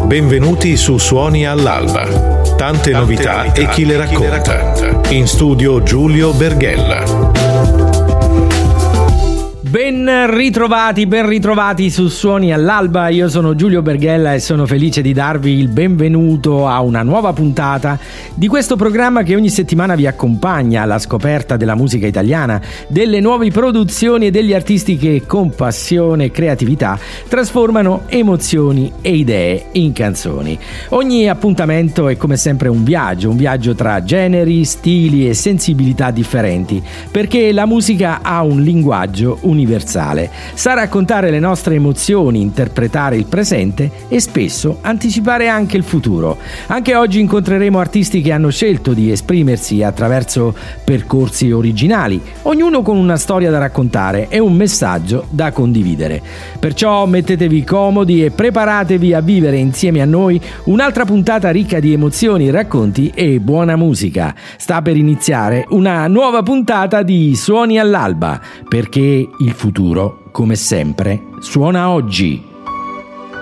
Benvenuti su Suoni all'Alba. Tante novità e chi le racconta. In studio Giulio Berghella. Ben ritrovati su Suoni all'Alba. Io sono Giulio Berghella e sono felice di darvi il benvenuto a una nuova puntata di questo programma che ogni settimana vi accompagna alla scoperta della musica italiana, delle nuove produzioni e degli artisti che con passione e creatività trasformano emozioni e idee in canzoni. Ogni appuntamento è come sempre un viaggio tra generi, stili e sensibilità differenti, perché la musica ha un linguaggio universale, sa raccontare le nostre emozioni, interpretare il presente e spesso anticipare anche il futuro. Anche oggi incontreremo artisti che hanno scelto di esprimersi attraverso percorsi originali, ognuno con una storia da raccontare e un messaggio da condividere. Perciò mettetevi comodi e preparatevi a vivere insieme a noi un'altra puntata ricca di emozioni, racconti e buona musica. Sta per iniziare una nuova puntata di Suoni all'Alba, perché il futuro, come sempre, suona oggi.